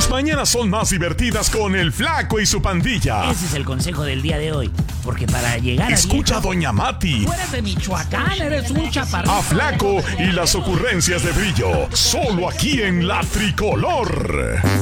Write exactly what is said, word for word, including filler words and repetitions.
Las mañanas son más divertidas con el Flaco y su pandilla. Ese es el consejo del día de hoy. Porque para llegar Escucha a a Doña Mati. Tú eres de Michoacán, eres un chaparrito. A Flaco y las ocurrencias de Brillo. Solo aquí en La Tricolor.